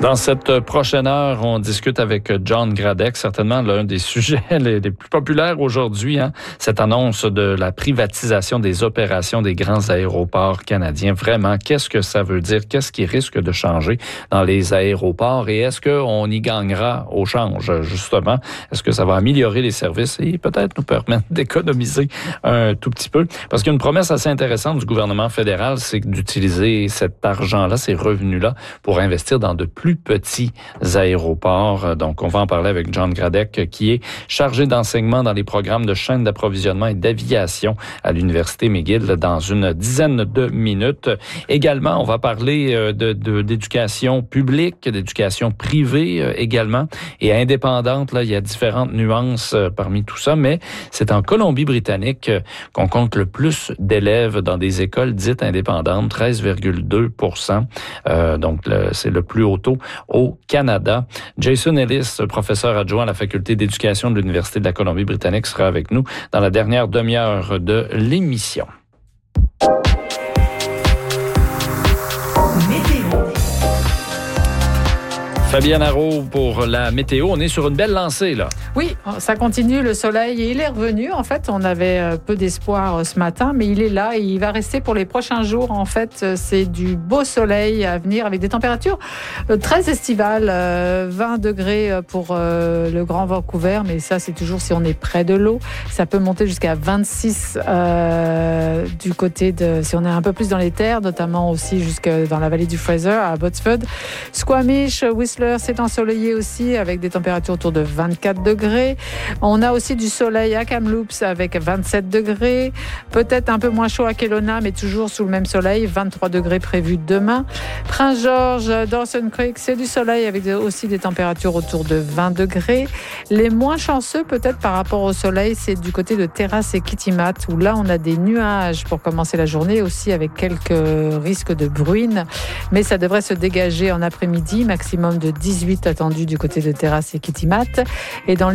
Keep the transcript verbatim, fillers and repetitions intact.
Dans cette prochaine heure, on discute avec John Gradec, certainement l'un des sujets les, les plus populaires aujourd'hui, hein, cette annonce de la privatisation des opérations des grands aéroports canadiens. Vraiment, qu'est-ce que ça veut dire? Qu'est-ce qui risque de changer dans les aéroports? Et est-ce qu'on y gagnera au change, justement? Est-ce que ça va améliorer les services et peut-être nous permettre d'économiser un tout petit peu? Parce qu'il y a une promesse assez intéressante du gouvernement fédéral, c'est d'utiliser cet argent-là, ces revenus-là, pour investir dans de plus petits aéroports. Donc, on va en parler avec John Gradec, qui est chargé d'enseignement dans les programmes de chaîne d'approvisionnement et d'aviation à l'Université McGill dans une dizaine de minutes. Également, on va parler de, de, d'éducation publique, d'éducation privée également et indépendante. Là, il y a différentes nuances parmi tout ça, mais c'est en Colombie-Britannique qu'on compte le plus d'élèves dans des écoles dites indépendantes, treize virgule deux pour cent. Euh, donc, le, c'est le plus haut taux au Canada. Jason Ellis, professeur adjoint à la faculté d'éducation de l'Université de la Colombie-Britannique, sera avec nous dans la dernière demi-heure de l'émission. Fabienne Arrault pour la météo. On est sur une belle lancée, là. Oui, ça continue, le soleil, et il est revenu. En fait, on avait peu d'espoir ce matin, mais il est là et il va rester pour les prochains jours. En fait, c'est du beau soleil à venir avec des températures très estivales, vingt degrés pour le Grand Vancouver, mais ça, c'est toujours si on est près de l'eau. Ça peut monter jusqu'à vingt-six euh, du côté de... si on est un peu plus dans les terres, notamment aussi jusque dans la vallée du Fraser, à Abbotsford. Squamish, Whistler, c'est ensoleillé aussi avec des températures autour de vingt-quatre degrés. On a aussi du soleil à Kamloops avec vingt-sept degrés. Peut-être un peu moins chaud à Kelowna, mais toujours sous le même soleil. vingt-trois degrés prévus demain. Prince George, Dawson Creek, c'est du soleil avec aussi des températures autour de vingt degrés. Les moins chanceux, peut-être par rapport au soleil, c'est du côté de Terrace et Kitimat, où là, on a des nuages pour commencer la journée, aussi avec quelques risques de bruine. Mais ça devrait se dégager en après-midi, maximum de dix-huit attendus du côté de Terrace et Kitimat. Et dans